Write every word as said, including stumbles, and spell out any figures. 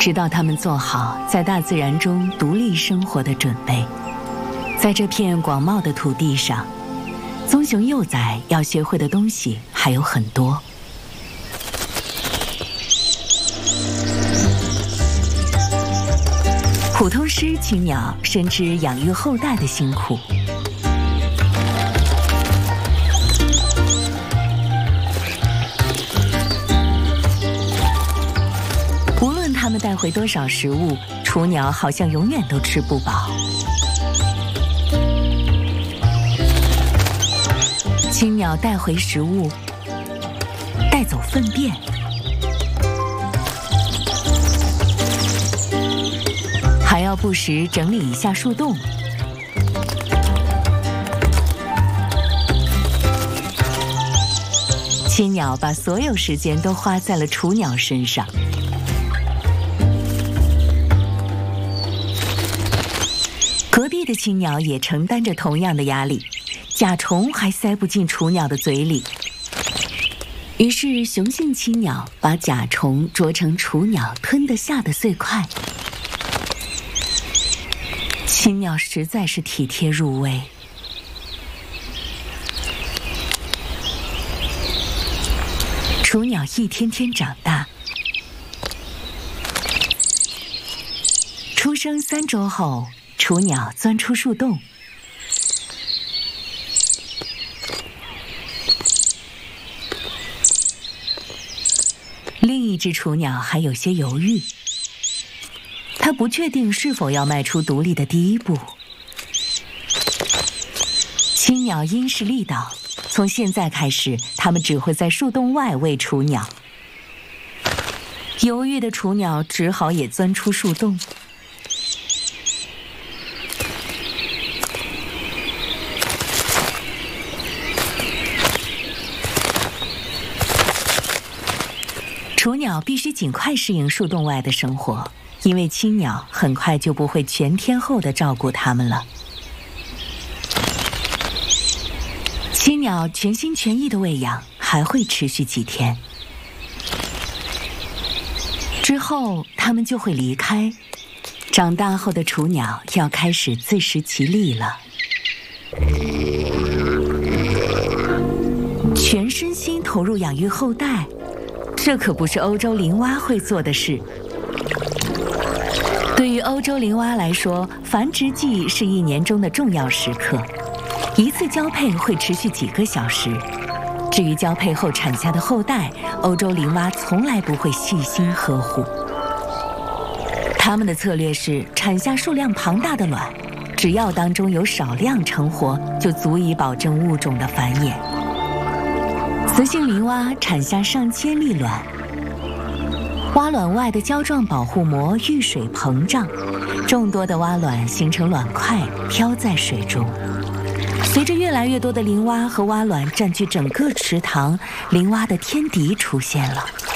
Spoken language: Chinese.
直到它们做好在大自然中独立生活的准备。在这片广袤的土地上，棕熊幼崽要学会的东西还有很多。普通狮群鸟深知养育后代的辛苦，无论它们带回多少食物，雏鸟好像永远都吃不饱。青鸟带回食物，带走粪便，还要不时整理一下树洞。青鸟把所有时间都花在了雏鸟身上。隔壁的青鸟也承担着同样的压力，甲虫还塞不进雏鸟的嘴里。于是雄性青鸟把甲虫啄成雏鸟吞得下的碎块。青鸟实在是体贴入微。雏鸟一天天长大，出生三周后，雏鸟钻出树洞。另一只雏鸟还有些犹豫，它不确定是否要迈出独立的第一步。青鸟因势利导，从现在开始，它们只会在树洞外喂雏鸟。犹豫的雏鸟只好也钻出树洞。雏鸟必须尽快适应树洞外的生活，因为青鸟很快就不会全天候地照顾它们了。青鸟全心全意的喂养还会持续几天，之后它们就会离开。长大后的雏鸟要开始自食其力了，全身心投入养育后代，这可不是欧洲林蛙会做的事。对于欧洲林蛙来说，繁殖季是一年中的重要时刻，一次交配会持续几个小时。至于交配后产下的后代，欧洲林蛙从来不会细心呵护。它们的策略是产下数量庞大的卵，只要当中有少量成活，就足以保证物种的繁衍。雌性林蛙产下上千粒卵，蛙卵外的胶状保护膜遇水膨胀，众多的蛙卵形成卵块飘在水中。随着越来越多的林蛙和蛙卵占据整个池塘，林蛙的天敌出现了。